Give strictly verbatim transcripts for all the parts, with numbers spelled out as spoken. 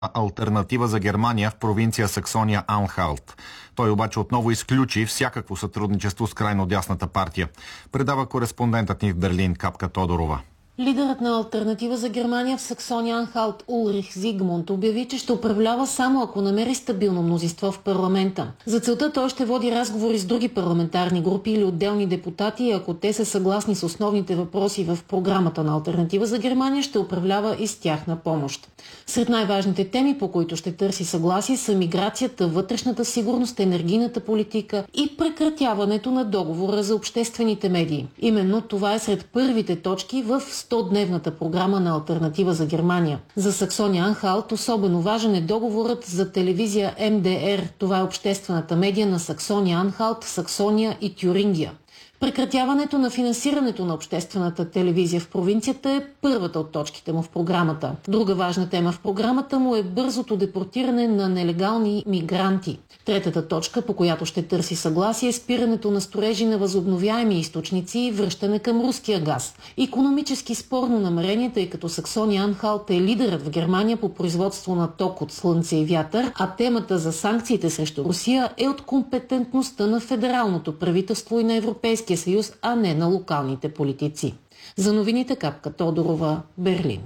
Алтернатива за Германия в провинция Саксония-Анхалт. Той обаче отново изключи всякакво сътрудничество с крайно дясната партия. Предава кореспондентът ни в Берлин Капка Тодорова. Лидерът на Алтернатива за Германия в Саксония-Анхалт Улрих Зигмунд обяви, че ще управлява само ако намери стабилно мнозинство в парламента. За целта той ще води разговори с други парламентарни групи или отделни депутати, ако те са съгласни с основните въпроси в програмата на Алтернатива за Германия, ще управлява и с тяхна помощ. Сред най-важните теми, по които ще търси съгласие, са миграцията, вътрешната сигурност, енергийната политика и прекратяването на договора за обществените медии. Именно това е сред първите точки в сто-дневната програма на Алтернатива за Германия. За Саксония-Анхалт особено важен е договорът за телевизия Ем Де Ер. Това е обществената медия на Саксония-Анхалт, Саксония и Тюрингия. Прекратяването на финансирането на обществената телевизия в провинцията е първата от точките му в програмата. Друга важна тема в програмата му е бързото депортиране на нелегални мигранти. Третата точка, по която ще търси съгласие, е спирането на строежи на възобновяеми източници и връщане към руския газ. Икономически спорно намерение, тъй като Саксония-Анхалт е лидерът в Германия по производство на ток от слънце и вятър, а темата за санкциите срещу Русия е от компетентността на федералното правителство и на Европейския съюз, а не на локалните политици. За новините Капка Тодорова, Берлин.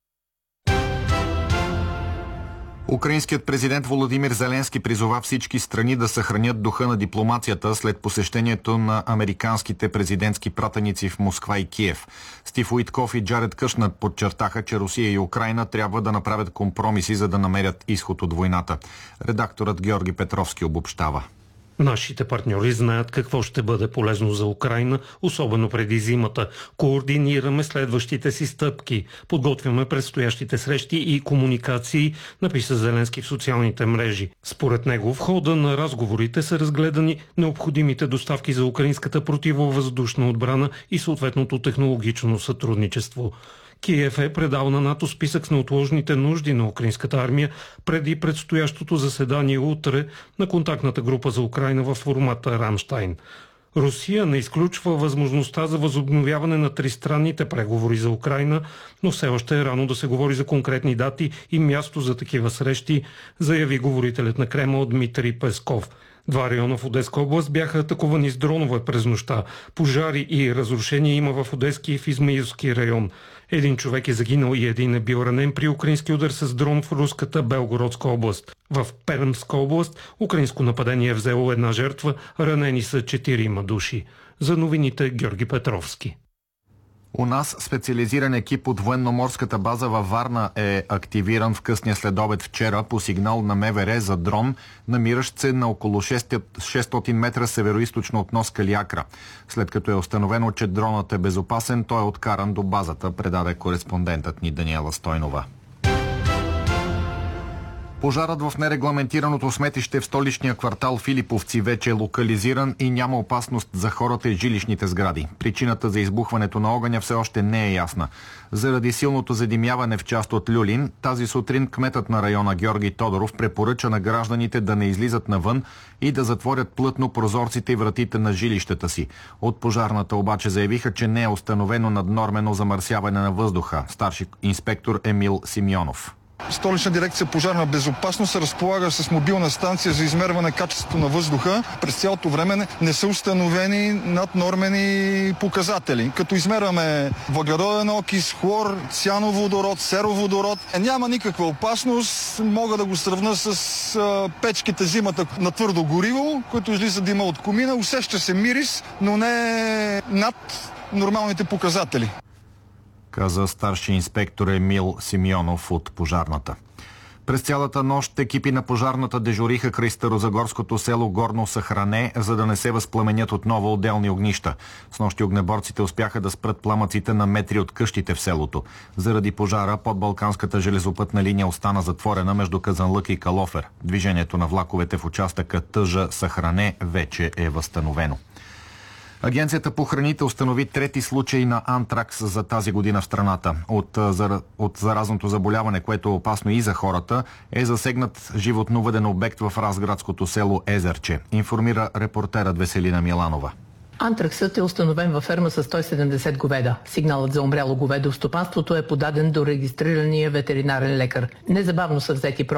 Украинският президент Володимир Зеленски призова всички страни да съхранят духа на дипломацията след посещението на американските президентски пратеници в Москва и Киев. Стив Уитков и Джаред Кушнер подчертаха, че Русия и Украйна трябва да направят компромиси, за да намерят изход от войната. Редакторът Георги Петровски обобщава. Нашите партньори знаят какво ще бъде полезно за Украйна, особено преди зимата. Координираме следващите си стъпки. Подготвяме предстоящите срещи и комуникации, написа Зеленски в социалните мрежи. Според него в хода на разговорите са разгледани необходимите доставки за украинската противовъздушна отбрана и съответното технологично сътрудничество. Киев е предал на НАТО списък с неотложните нужди на украинската армия преди предстоящото заседание утре на контактната група за Украйна в формата Рамштайн. Русия не изключва възможността за възобновяване на тристранните преговори за Украйна, но все още е рано да се говори за конкретни дати и място за такива срещи, заяви говорителят на Кремъл Дмитрий Песков. Два района в Одеска област бяха атакувани с дронове през нощта. Пожари и разрушения има в Одески и в Измаилски район. Един човек е загинал и един е бил ранен при украински удар с дрон в руската Белгородска област. В Пермска област украинско нападение е взело една жертва, ранени са четирима души. За новините Георги Петровски. У нас специализиран екип от военноморската база във Варна е активиран в късния следобед вчера по сигнал на Ме Ве Ре за дрон, намиращ се на около шестстотин метра североизточно от нос Калиакра. След като е установено, че дронът е безопасен, той е откаран до базата, предаде кореспондентът ни Даниела Стойнова. Пожарът в нерегламентираното сметище в столичния квартал Филиповци вече е локализиран и няма опасност за хората и жилищните сгради. Причината за избухването на огъня все още не е ясна. Заради силното задимяване в част от Люлин, тази сутрин кметът на района Георги Тодоров препоръча на гражданите да не излизат навън и да затворят плътно прозорците и вратите на жилищата си. От пожарната обаче заявиха, че не е установено наднормено замърсяване на въздуха. Старши инспектор Емил Симеонов. Столична дирекция пожарна безопасност разполага с мобилна станция за измерване качеството на въздуха. През цялото време не са установени наднормени показатели. Като измерваме въглероден окис, хлор, циановодород, сероводород. Няма никаква опасност. Мога да го сравня с а, печките зимата на твърдо гориво, които излиза дима от комина. Усеща се мирис, но не над нормалните показатели, каза старши инспектор Емил Симеонов от пожарната. През цялата нощ екипи на пожарната дежуриха край старозагорското село Горно Сахране, за да не се възпламенят отново отделни огнища. С нощи огнеборците успяха да спрат пламъците на метри от къщите в селото. Заради пожара подбалканската железопътна линия остана затворена между Казанлък и Калофер. Движението на влаковете в участъка Тъжа Сахране вече е възстановено. Агенцията по храните установи трети случай на антракс за тази година в страната. От, от заразното заболяване, което е опасно и за хората, е засегнат животновъден обект в разградското село Езерче, информира репортерът Веселина Миланова. Антраксът е установен във ферма с сто и седемдесет говеда. Сигналът за умряло говедо в стопанството е подаден до регистрирания ветеринарен лекар. Незабавно са взети проби